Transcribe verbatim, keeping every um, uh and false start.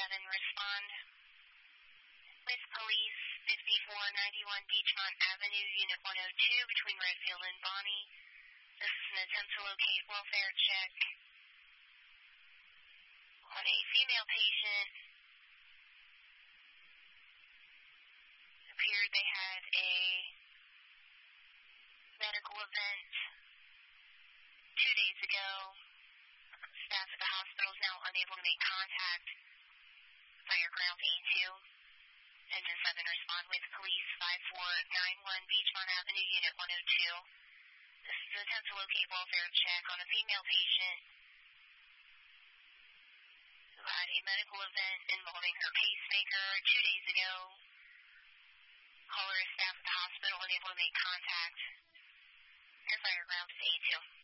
seven, respond. With police, fifty-four ninety-one Beachmont Avenue, Unit one oh two, between Redfield and Bonnie. This is an attempt to locate welfare check on a female patient. It appeared they had a medical event two days ago. Staff at the hospital is now unable to make contact. Fire ground A two. Engine seven, respond with police, five four nine one Beachmont Avenue, Unit one oh two. This is an attempt to locate welfare check on a female patient who had a medical event involving her pacemaker two days ago. Caller is staff at the hospital unable to make contact. Air fire ground is A two.